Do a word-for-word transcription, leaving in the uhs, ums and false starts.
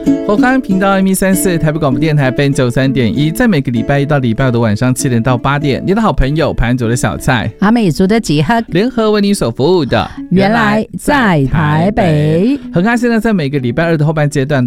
火康频道 M 三四 台北广播电台 F M 九十三点一，在每个礼拜一到礼拜五的晚上七点到八点，你的好朋友盘酒的小菜阿美族的集合联合为你所服务的原来在台北， 很开心呢，在每个礼拜二的后半阶段